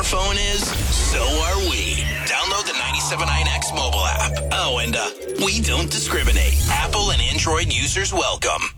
your phone is, so are we. Download the 97.9X mobile app. Oh, and we don't discriminate. Apple and Android users welcome.